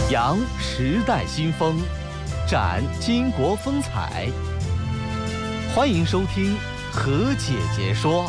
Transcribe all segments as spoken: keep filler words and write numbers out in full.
扬时代新风，展巾帼风采。欢迎收听何姐姐说。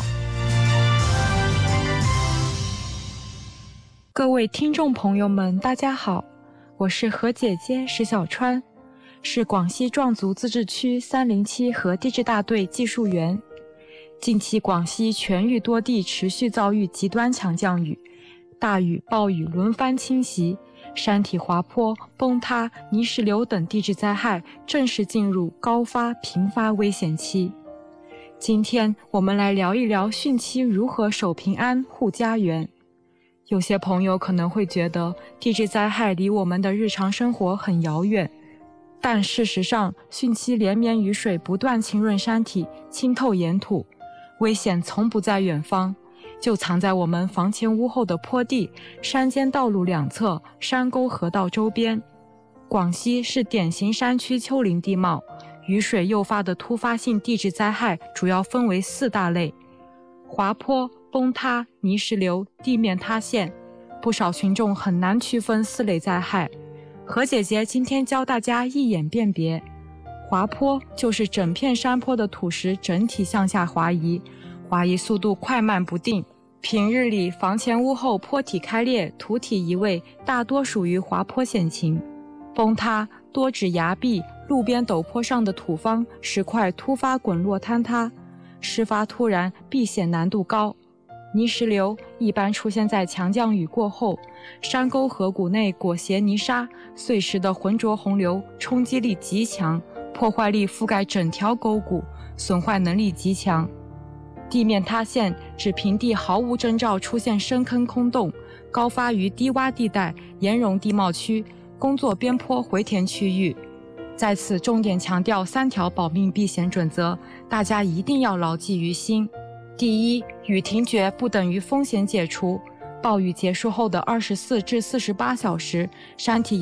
各位听众朋友们，大家好，我是何姐姐石小川，是广西壮族自治区三零七河地质大队技术员。近期广西全域多地持续遭遇极端强降雨，大雨、暴雨轮番侵袭，山体滑坡、崩塌、泥石流等地质灾害正式进入高发频发危险期。今天我们来聊一聊汛期如何守平安护家园。有些朋友可能会觉得地质灾害离我们的日常生活很遥远，但事实上，汛期连绵雨水不断浸润山体，浸透岩土，危险从不在远方，就藏在我们房前屋后的坡地、山间道路两侧、山沟河道周边。广西是典型山区丘陵地貌，雨水诱发的突发性地质灾害主要分为四大类：滑坡、崩塌、泥石流、地面塌陷。不少群众很难区分四类灾害，何姐姐今天教大家一眼辨别。滑坡就是整片山坡的土石整体向下滑移，滑移速度快慢不定。平日里房前屋后坡体开裂、土体移位，大多属于滑坡险情。崩塌多指崖壁、路边陡坡上的土方、石块突发滚落坍塌，事发突然，避险难度高。泥石流一般出现在强降雨过后，山沟河谷内裹挟泥沙，碎石的浑浊洪流冲击力极强，破坏力覆盖整条沟谷，损坏能力极强。地面塌陷指平地毫无征兆出现深坑空洞，高发于低洼地带、岩溶地貌区、工作边坡回填区域。在此重点强调三条保命避险准则，大家一定要牢记于心。第一，雨停决不等于风险解除。暴雨结束后的二十四至四十八小时，山体